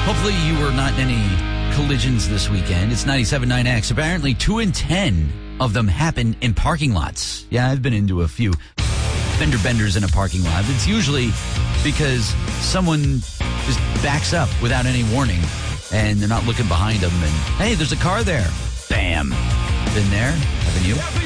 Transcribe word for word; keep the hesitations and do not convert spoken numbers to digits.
Hopefully you were not in any collisions this weekend. It's ninety-seven point nine X. Apparently two in ten of them happen in parking lots. Yeah, I've been into a few fender benders in a parking lot. It's usually because someone just backs up without any warning and they're not looking behind them and, hey, there's a car there. Bam. Been there? Haven't you?